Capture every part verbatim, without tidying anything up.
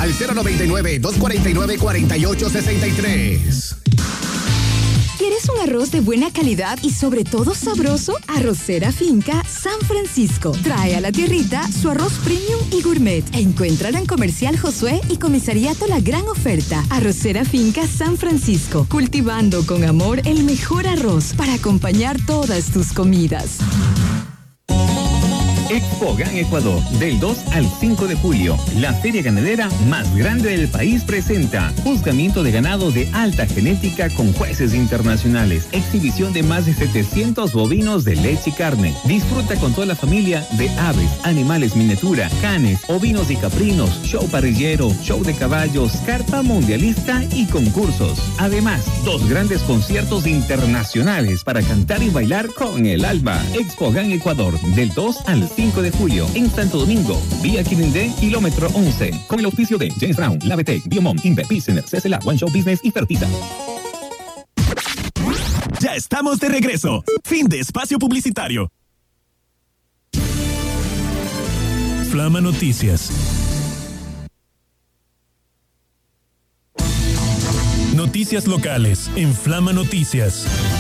al cero noventa y nueve, dos cuarenta y nueve, cuarenta y ocho sesenta y tres. ¿Quieres un arroz de buena calidad y sobre todo sabroso? Arrocera Finca San Francisco trae a la tierrita su arroz premium y gourmet. Encuéntrala en Comercial Josué y Comisariato La Gran Oferta. Arrocera Finca San Francisco, cultivando con amor el mejor arroz para acompañar todas tus comidas. Expogan Ecuador, del dos al cinco de julio. La feria ganadera más grande del país presenta juzgamiento de ganado de alta genética con jueces internacionales, exhibición de más de setecientos bovinos de leche y carne. Disfruta con toda la familia de aves, animales miniatura, canes, ovinos y caprinos, show parrillero, show de caballos, carpa mundialista y concursos. Además, dos grandes conciertos internacionales para cantar y bailar con el alba. Expogan Ecuador, del dos al cinco de julio en Santo Domingo, vía Quirindé, kilómetro once, con el oficio de James Brown, Lavetec, Biomom, Inver, Pilsener, C C L A, One Show Business y Fertiza. Ya estamos de regreso. Fin de espacio publicitario. Flama Noticias. Noticias locales en Flama Noticias.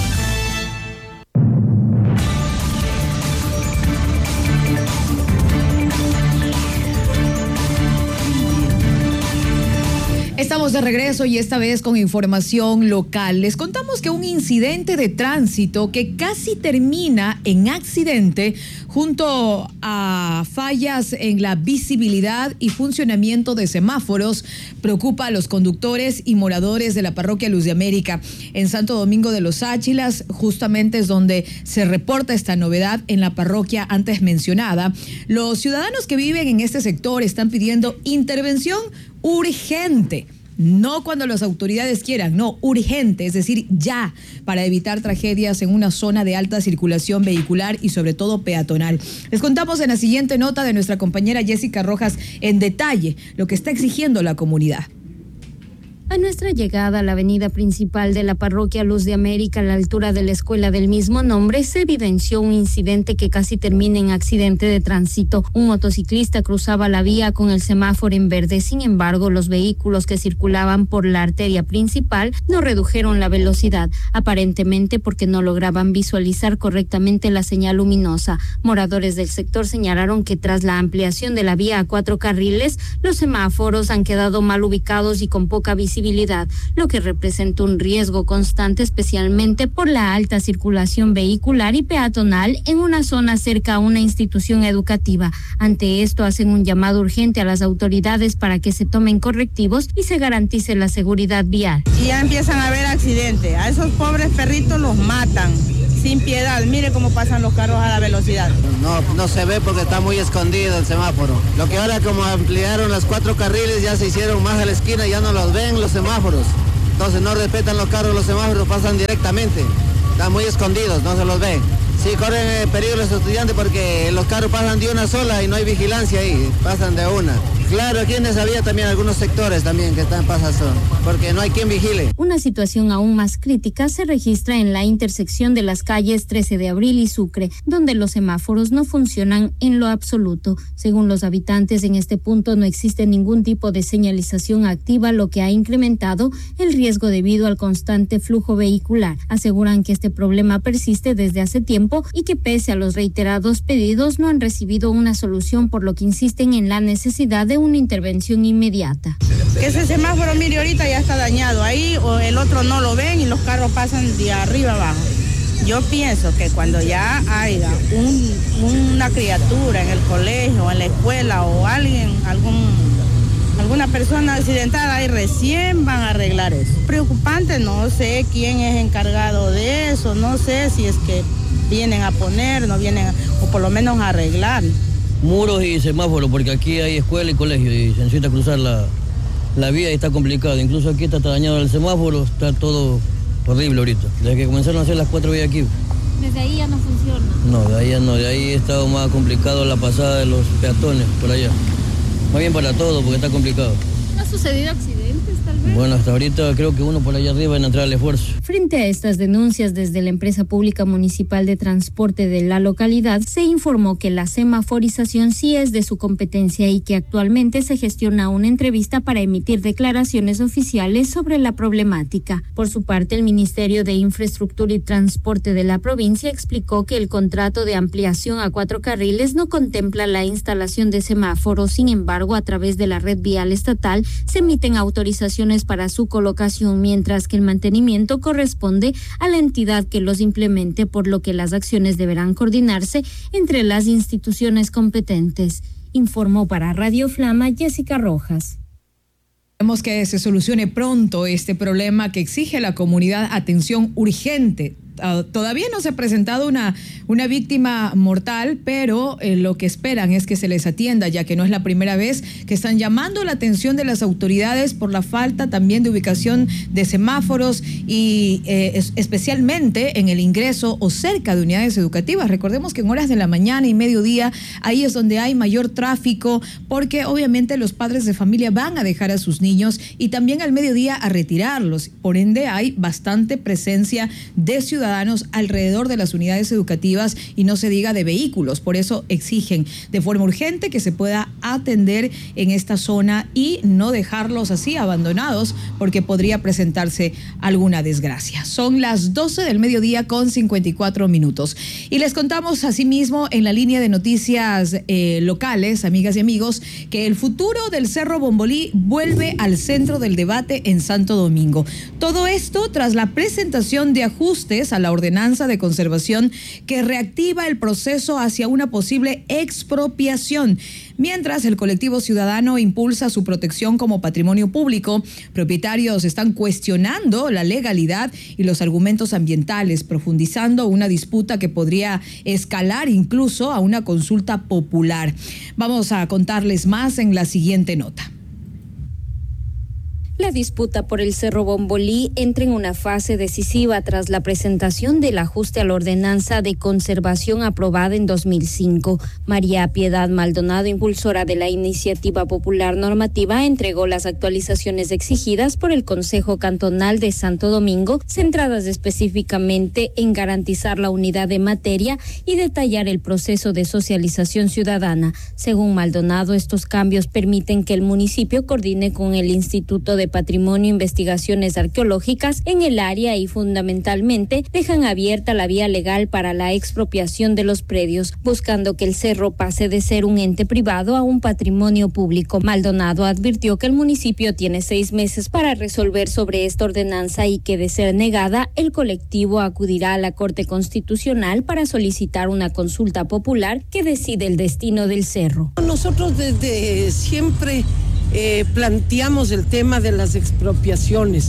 Estamos de regreso y esta vez con información local. Les contamos que un incidente de tránsito que casi termina en accidente junto a fallas en la visibilidad y funcionamiento de semáforos preocupa a los conductores y moradores de la parroquia Luz de América. En Santo Domingo de los Áchilas justamente es donde se reporta esta novedad en la parroquia antes mencionada. Los ciudadanos que viven en este sector están pidiendo intervención urgente. No cuando las autoridades quieran, no, urgente, es decir, ya, para evitar tragedias en una zona de alta circulación vehicular y sobre todo peatonal. Les contamos en la siguiente nota de nuestra compañera Jessica Rojas en detalle lo que está exigiendo la comunidad. A nuestra llegada a la avenida principal de la parroquia Luz de América, a la altura de la escuela del mismo nombre, se evidenció un incidente que casi termina en accidente de tránsito. Un motociclista cruzaba la vía con el semáforo en verde. Sin embargo, los vehículos que circulaban por la arteria principal no redujeron la velocidad, aparentemente porque no lograban visualizar correctamente la señal luminosa. Moradores del sector señalaron que tras la ampliación de la vía a cuatro carriles, los semáforos han quedado mal ubicados y con poca visibilidad, lo que representa un riesgo constante, especialmente por la alta circulación vehicular y peatonal en una zona cerca a una institución educativa. Ante esto, hacen un llamado urgente a las autoridades para que se tomen correctivos y se garantice la seguridad vial. Y ya empiezan a haber accidentes. A esos pobres perritos los matan sin piedad. Mire cómo pasan los carros a la velocidad. No, no se ve porque está muy escondido el semáforo. Lo que ahora, como ampliaron los cuatro carriles, ya se hicieron más a la esquina, ya no los ven los semáforos. Entonces no respetan los carros, los semáforos pasan directamente. Están muy escondidos, no se los ve. Sí, corren peligro los estudiantes porque los carros pasan de una sola y no hay vigilancia ahí, pasan de una. Claro, aquí en Desavía también algunos sectores también que están pasando, porque no hay quien vigile. Una situación aún más crítica se registra en la intersección de las calles trece de abril y Sucre, donde los semáforos no funcionan en lo absoluto. Según los habitantes, en este punto no existe ningún tipo de señalización activa, lo que ha incrementado el riesgo debido al constante flujo vehicular. Aseguran que este problema persiste desde hace tiempo y que pese a los reiterados pedidos no han recibido una solución, por lo que insisten en la necesidad de una intervención inmediata. Ese semáforo, mire, ahorita ya está dañado ahí, o el otro no lo ven y los carros pasan de arriba abajo. Yo pienso que cuando ya haya un, una criatura en el colegio, en la escuela o alguien, algún, alguna persona accidentada, ahí recién van a arreglar eso. Preocupante, no sé quién es encargado de eso, no sé si es que vienen a poner, no vienen, a, o por lo menos a arreglar. Muros y semáforos, porque aquí hay escuela y colegio y se necesita cruzar la, la vía y está complicado. Incluso aquí está dañado el semáforo, está todo horrible ahorita. Desde que comenzaron a hacer las cuatro vías aquí. ¿Desde ahí ya no funciona? No, de ahí ya no, de ahí ha estado más complicado la pasada de los peatones por allá. Más bien para todo, porque está complicado. ¿No ha sucedido accidentes tal vez? Bueno, hasta ahorita creo que uno por allá arriba en entrar al esfuerzo. Frente a estas denuncias desde la empresa pública municipal de transporte de la localidad, se informó que la semaforización sí es de su competencia y que actualmente se gestiona una entrevista para emitir declaraciones oficiales sobre la problemática. Por su parte, el Ministerio de Infraestructura y Transporte de la provincia explicó que el contrato de ampliación a cuatro carriles no contempla la instalación de semáforos. Sin embargo, a través de la red vial estatal se emiten autorizaciones para su colocación, mientras que el mantenimiento corresponde a la entidad que los implemente, por lo que las acciones deberán coordinarse entre las instituciones competentes. Informó para Radio Flama Jessica Rojas. Queremos que se solucione pronto este problema que exige a la comunidad atención urgente. Uh, todavía no se ha presentado una, una víctima mortal, pero eh, lo que esperan es que se les atienda, ya que no es la primera vez que están llamando la atención de las autoridades por la falta también de ubicación de semáforos y eh, es, especialmente en el ingreso o cerca de unidades educativas. Recordemos que en horas de la mañana y mediodía ahí es donde hay mayor tráfico, porque obviamente los padres de familia van a dejar a sus niños y también al mediodía a retirarlos. Por ende hay bastante presencia de ciudadanos alrededor de las unidades educativas y no se diga de vehículos. Por eso exigen de forma urgente que se pueda atender en esta zona y no dejarlos así abandonados, porque podría presentarse alguna desgracia. Son las doce del mediodía con cincuenta y cuatro minutos. Y les contamos asimismo en la línea de noticias eh, locales, amigas y amigos, que el futuro del Cerro Bombolí vuelve al centro del debate en Santo Domingo. Todo esto tras la presentación de ajustes a la ordenanza de conservación que reactiva el proceso hacia una posible expropiación. Mientras el colectivo ciudadano impulsa su protección como patrimonio público, propietarios están cuestionando la legalidad y los argumentos ambientales, profundizando una disputa que podría escalar incluso a una consulta popular. Vamos a contarles más en la siguiente nota. La disputa por el Cerro Bombolí entra en una fase decisiva tras la presentación del ajuste a la ordenanza de conservación aprobada en dos mil cinco. María Piedad Maldonado, impulsora de la iniciativa popular normativa, entregó las actualizaciones exigidas por el Consejo Cantonal de Santo Domingo, centradas específicamente en garantizar la unidad de materia y detallar el proceso de socialización ciudadana. Según Maldonado, estos cambios permiten que el municipio coordine con el Instituto de Patrimonio e Investigaciones Arqueológicas en el área y fundamentalmente dejan abierta la vía legal para la expropiación de los predios, buscando que el cerro pase de ser un ente privado a un patrimonio público. Maldonado advirtió que el municipio tiene seis meses para resolver sobre esta ordenanza y que, de ser negada, el colectivo acudirá a la Corte Constitucional para solicitar una consulta popular que decide el destino del cerro. Nosotros desde siempre Eh, planteamos el tema de las expropiaciones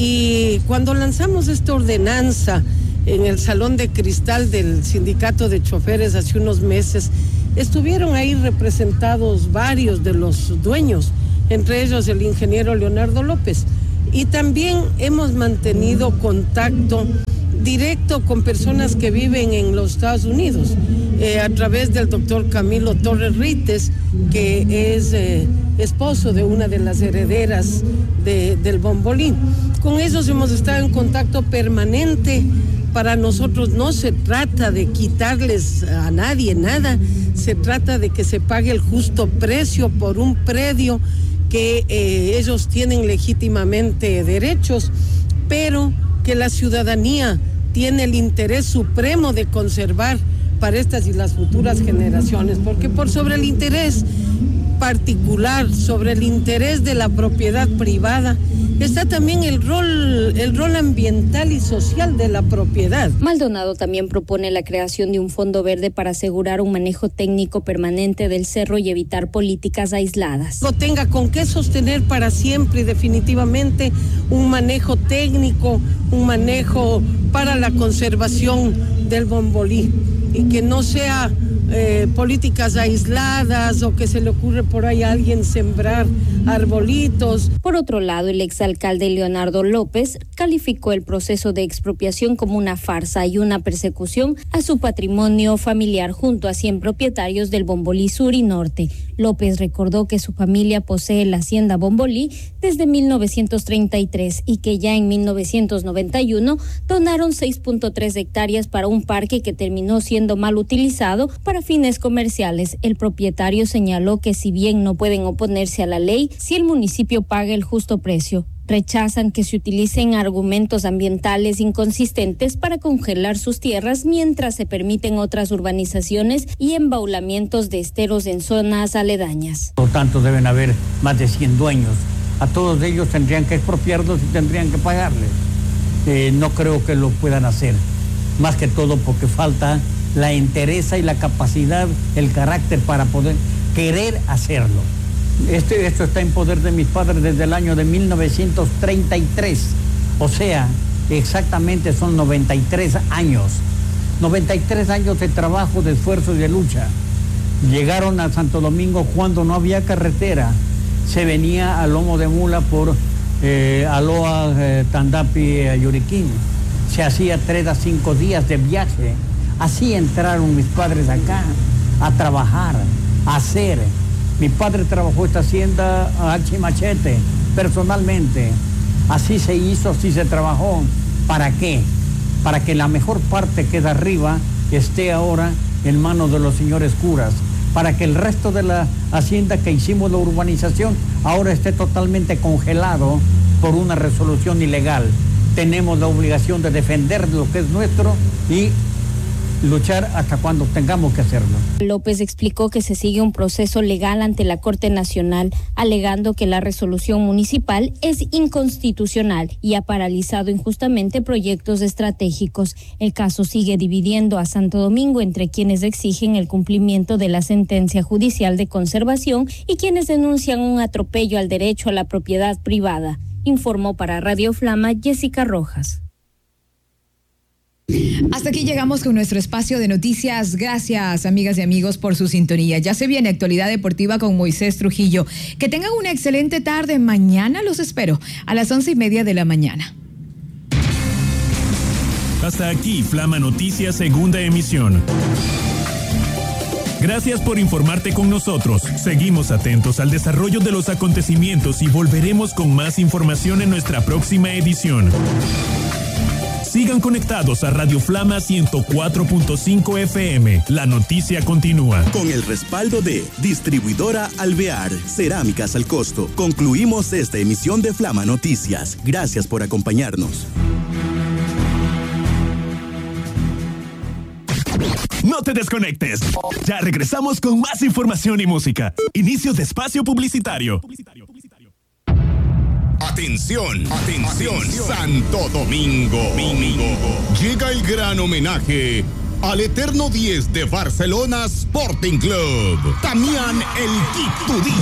y cuando lanzamos esta ordenanza en el Salón de Cristal del Sindicato de Choferes hace unos meses, estuvieron ahí representados varios de los dueños, entre ellos el ingeniero Leonardo López, y también hemos mantenido contacto directo con personas que viven en los Estados Unidos, eh, a través del doctor Camilo Torres Rites, que es eh, esposo de una de las herederas de, del Bombolí. Con ellos hemos estado en contacto permanente. Para nosotros no se trata de quitarles a nadie nada, se trata de que se pague el justo precio por un predio que eh, ellos tienen legítimamente derechos, pero que la ciudadanía tiene el interés supremo de conservar para estas y las futuras generaciones, porque por sobre el interés particular, sobre el interés de la propiedad privada, está también el rol, el rol ambiental y social de la propiedad. Maldonado también propone la creación de un fondo verde para asegurar un manejo técnico permanente del cerro y evitar políticas aisladas. No tenga con qué sostener para siempre y definitivamente un manejo técnico, un manejo para la conservación del Bombolí, y que no sea eh, políticas aisladas o que se le ocurre por ahí a alguien sembrar arbolitos. Por otro lado, el exalcalde Leonardo López calificó el proceso de expropiación como una farsa y una persecución a su patrimonio familiar junto a cien propietarios del Bombolí Sur y Norte. López recordó que su familia posee la hacienda Bombolí desde mil novecientos treinta y tres y que ya en mil novecientos noventa y uno donaron seis punto tres hectáreas para un parque que terminó siendo mal utilizado para fines comerciales. El propietario señaló que si bien no pueden oponerse a la ley, si el municipio paga el justo precio. Rechazan que se utilicen argumentos ambientales inconsistentes para congelar sus tierras mientras se permiten otras urbanizaciones y embaulamientos de esteros en zonas aledañas. Por lo tanto, deben haber más de cien dueños. A todos ellos tendrían que expropiarlos y tendrían que pagarles. Eh, no creo que lo puedan hacer. Más que todo porque falta la entereza y la capacidad, el carácter para poder querer hacerlo. Este, esto está en poder de mis padres desde el año de mil novecientos treinta y tres, o sea, exactamente son noventa y tres años, noventa y tres años de trabajo, de esfuerzo y de lucha. Llegaron a Santo Domingo cuando no había carretera, se venía a lomo de mula por eh, Aloa, eh, Tandapi, eh, Yuriquín, se hacía tres a cinco días de viaje, así entraron mis padres acá, a trabajar, a hacer. Mi padre trabajó esta hacienda a hacha y machete, personalmente. Así se hizo, así se trabajó. ¿Para qué? Para que la mejor parte que es arriba esté ahora en manos de los señores curas. Para que el resto de la hacienda que hicimos la urbanización ahora esté totalmente congelado por una resolución ilegal. Tenemos la obligación de defender lo que es nuestro y luchar hasta cuando tengamos que hacerlo. López explicó que se sigue un proceso legal ante la Corte Nacional, alegando que la resolución municipal es inconstitucional y ha paralizado injustamente proyectos estratégicos. El caso sigue dividiendo a Santo Domingo entre quienes exigen el cumplimiento de la sentencia judicial de conservación y quienes denuncian un atropello al derecho a la propiedad privada. Informó para Radio Flama Jessica Rojas. Hasta aquí llegamos con nuestro espacio de noticias. Gracias, amigas y amigos, por su sintonía. Ya se viene Actualidad Deportiva con Moisés Trujillo. Que tengan una excelente tarde. Mañana los espero a las once y media de la mañana. Hasta aquí, Flama Noticias, segunda emisión. Gracias por informarte con nosotros. Seguimos atentos al desarrollo de los acontecimientos y volveremos con más información en nuestra próxima edición. Sigan conectados a Radio Flama ciento cuatro punto cinco F M. La noticia continúa. Con el respaldo de Distribuidora Alvear, Cerámicas al Costo. Concluimos esta emisión de Flama Noticias. Gracias por acompañarnos. No te desconectes. Ya regresamos con más información y música. Inicio de espacio publicitario. Atención, atención, Santo Domingo. Domingo. Llega el gran homenaje al eterno diez de Barcelona Sporting Club, Damián El Quitudí.